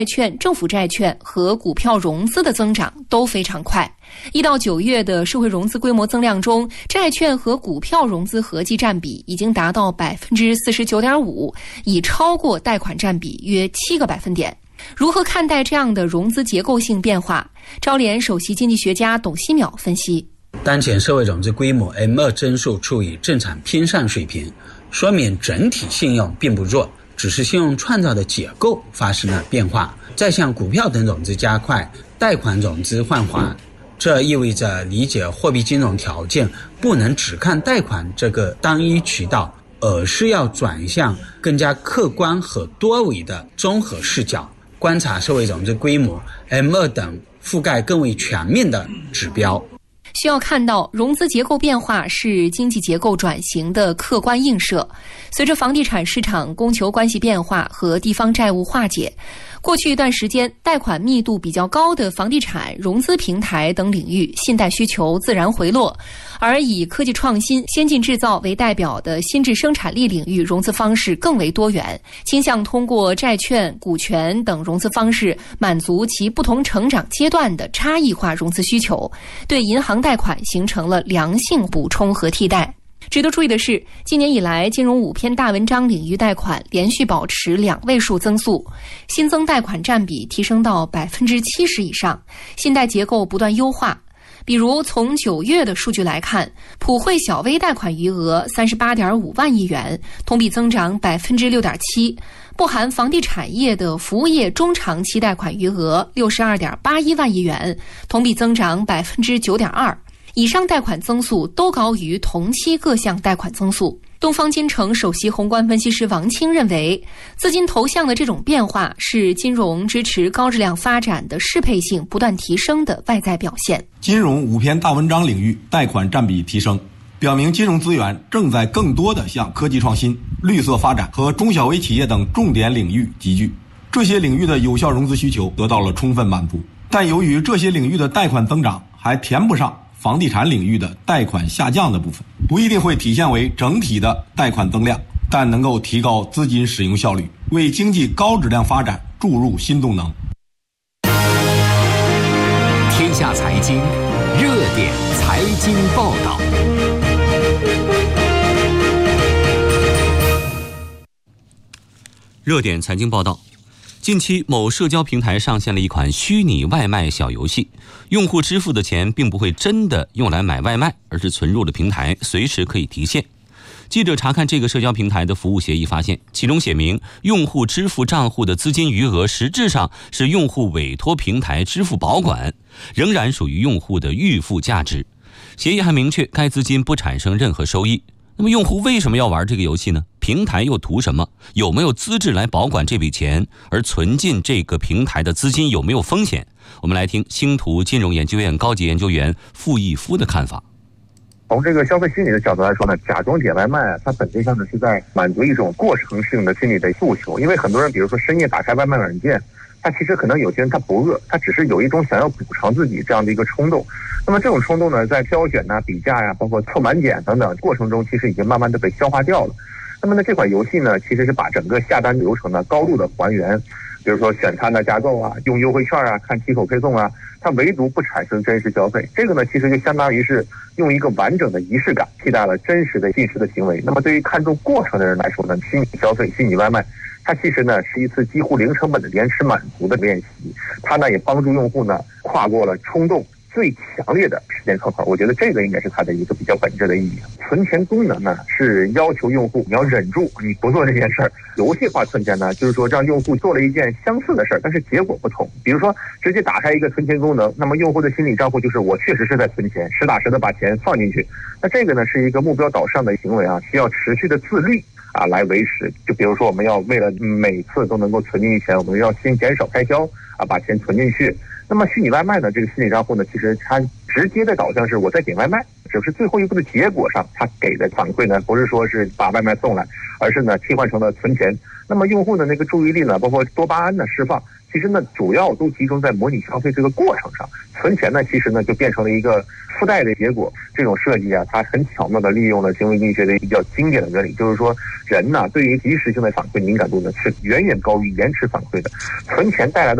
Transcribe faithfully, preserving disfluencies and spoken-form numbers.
券、政府债券和股票融资的增长都非常快。一到九月的社会融资规模增量中，债券和股票融资合计占比已经达到百分之四十九点五，已超过贷款占比约七个百分点。如何看待这样的融资结构性变化？招联首席经济学家董希淼分析： 当前社会融资规模 M 二 增速处于正常偏上水平，说明整体信用并不弱，只是信用创造的结构发生了变化。再像股票等融资加快，贷款融资放缓，这意味着理解货币金融条件不能只看贷款这个单一渠道，而是要转向更加客观和多维的综合视角，观察社会融资规模 M 二 等覆盖更为全面的指标。 需要看到，融资结构变化是经济结构转型的客观映射。随着房地产市场供求关系变化和地方债务化解，过去一段时间，贷款密度比较高的房地产、融资平台等领域信贷需求自然回落，而以科技创新、先进制造为代表的新质生产力领域融资方式更为多元，倾向通过债券、股权等融资方式满足其不同成长阶段的差异化融资需求，对银行贷款形成了良性补充和替代。值得注意的是，今年以来，金融五篇大文章领域贷款连续保持两位数增速，新增贷款占比提升到百分之七十以上，信贷结构不断优化。比如从九月的数据来看，普惠小微贷款余额三十八点五万亿元，同比增长百分之六点七；不含房地产业的服务业中长期贷款余额六十二点八一万亿元，同比增长百分之九点二。以上贷款增速都高于同期各项贷款增速。东方金城首席宏观分析师王清认为，资金投向的这种变化是金融支持高质量发展的适配性不断提升的外在表现。 金融五篇大文章领域贷款占比提升，表明金融资源正在更多地向科技创新、绿色发展和中小微企业等重点领域集聚，这些领域的有效融资需求得到了充分满足。但由于这些领域的贷款增长还填不上房地产领域的贷款下降的部分，不一定会体现为整体的贷款增量，但能够提高资金使用效率，为经济高质量发展注入新动能。 天下财经热点财经报道。 热点财经报道。近期，某社交平台上线了一款虚拟外卖小游戏，用户支付的钱并不会真的用来买外卖，而是存入了平台，随时可以提现。记者查看这个社交平台的服务协议发现，其中写明用户支付账户的资金余额实质上是用户委托平台支付保管，仍然属于用户的预付价值。协议还明确该资金不产生任何收益。那么用户为什么要玩这个游戏呢？平台又图什么？有没有资质来保管这笔钱？而存进这个平台的资金有没有风险？我们来听星图金融研究院高级研究员傅毅夫的看法。 从这个消费心理的角度来说呢，假装点外卖啊，它本质上呢是在满足一种过程性的心理的诉求。因为很多人比如说深夜打开外卖软件，他其实可能有些人他不饿，他只是有一种想要补偿自己这样的一个冲动。那么这种冲动呢，在挑选啊、比价呀、啊，包括凑满减等等过程中，其实已经慢慢的被消化掉了。那么呢，这款游戏呢，其实是把整个下单流程呢高度的还原，比如说选餐的加购啊，用优惠券啊，看七口配送啊，它唯独不产生真实消费。这个呢，其实就相当于是用一个完整的仪式感替代了真实的进食的行为。那么对于看重过程的人来说呢，虚拟消费、虚拟外卖，它其实呢是一次几乎零成本的延迟满足的练习，它呢也帮助用户呢跨过了冲动最强烈的时间窗口。我觉得这个应该是它的一个比较本质的意义。存钱功能呢是要求用户你要忍住你不做这件事儿。游戏化存钱呢，就是说让用户做了一件相似的事儿，但是结果不同。比如说直接打开一个存钱功能，那么用户的心理账户就是我确实是在存钱，实打实的把钱放进去。那这个呢是一个目标导向的行为啊，需要持续的自律啊来维持。就比如说我们要为了每次都能够存进去钱，我们要先减少开销啊，把钱存进去。那么虚拟外卖呢，这个心理账户呢，其实它直接的导向是我在点外卖，只是最后一步的结果上，它给的反馈呢，不是说是把外卖送来，而是呢替换成了存钱。那么用户的那个注意力呢，包括多巴胺的释放， 其实呢主要都集中在模拟消费这个过程上。存钱呢其实呢就变成了一个附带的结果。这种设计啊，它很巧妙地利用了行为经济学的一个比较经典的原理，就是说人呢对于及时性的反馈敏感度呢是远远高于延迟反馈的。存钱带来的